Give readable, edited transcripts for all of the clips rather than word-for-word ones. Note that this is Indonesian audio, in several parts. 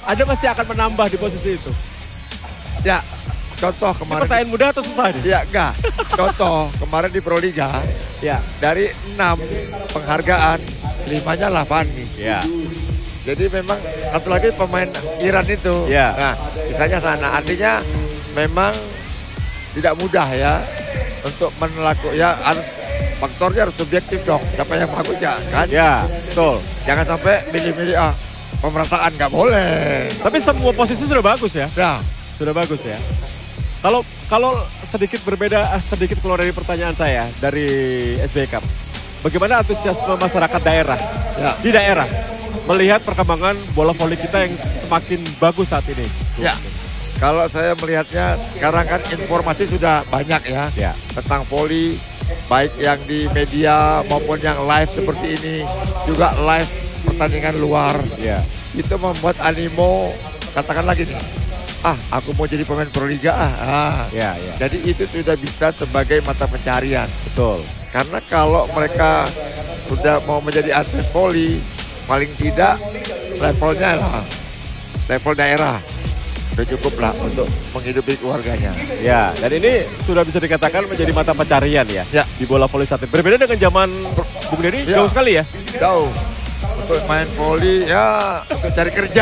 Anda masih akan menambah di posisi itu? Ya, contoh Ini kemarin. pertanyaan mudah atau susah nih? Ya, enggak. Contoh kemarin di Proliga, Ya. dari 6 penghargaan, 5-nya Lavani. Ya. Jadi memang satu lagi pemain Iran itu. Ya. Nah, sisanya sana. Artinya memang tidak mudah ya untuk menelaku. Ya harus faktornya harus subjektif dong. Siapa yang bagus ya kan? Ya, betul. Jangan sampai milih-milih pemerataan nggak boleh. Tapi semua posisi sudah bagus ya? Ya, Sudah bagus ya. Kalau sedikit berbeda, sedikit keluar dari pertanyaan saya dari SBY Cup. Bagaimana antusiasme masyarakat daerah ya, di daerah melihat perkembangan bola voli kita yang semakin bagus saat ini? ya. Kalau saya melihatnya sekarang kan informasi sudah banyak ya, Ya. tentang voli, baik yang di media maupun yang live seperti ini, juga live pertandingan luar. Ya. Itu membuat animo, katakan lagi nih, aku mau jadi pemain Proliga Ya, ya. Jadi itu sudah bisa sebagai mata pencarian. Betul. Karena kalau mereka sudah mau menjadi atlet voli, paling tidak levelnya lah, level daerah. Udah cukup lah untuk menghidupi keluarganya. Ya, dan ini sudah bisa dikatakan menjadi mata pencarian ya, Ya. di bola voli saat ini. Berbeda dengan zaman Bung Deddy, Ya. jauh sekali ya. Jauh. Untuk main voli ya untuk cari kerja.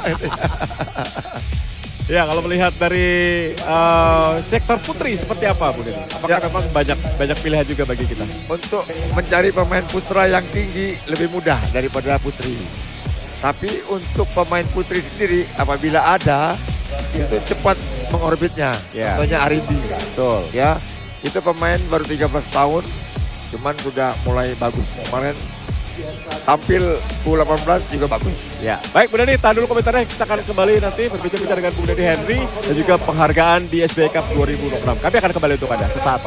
Ya, kalau melihat dari sektor putri seperti apa Bung Deddy? Apakah Ya. memang banyak pilihan juga bagi kita? Untuk mencari pemain putra yang tinggi lebih mudah daripada putri. Tapi untuk pemain putri sendiri apabila ada itu cepat mengorbitnya. Ya. Contohnya Aribi. Betul. Ya, itu pemain baru 13 tahun cuman sudah mulai bagus. Kemarin tampil U18 juga bagus. Ya, baik Bung Deddy, tahan dulu komentarnya. Kita akan kembali nanti berbicara dengan Bung Deddy Henry dan juga penghargaan di SBY Cup 2026. Kami akan kembali untuk Anda sesaat lagi.